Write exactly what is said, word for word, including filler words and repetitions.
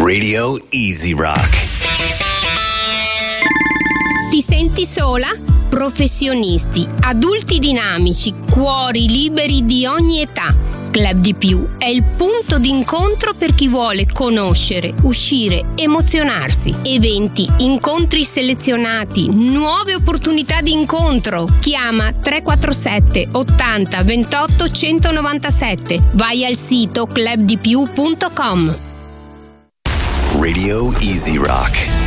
Radio Easy Rock. Ti senti sola? Professionisti, adulti dinamici, cuori liberi di ogni età. Club di Più è il punto d'incontro per chi vuole conoscere, uscire, emozionarsi. Eventi, incontri selezionati, nuove opportunità di incontro. Chiama tre quattro sette ottanta ventotto centonovantasette. Vai al sito club di più punto com. Radio Easy Rock.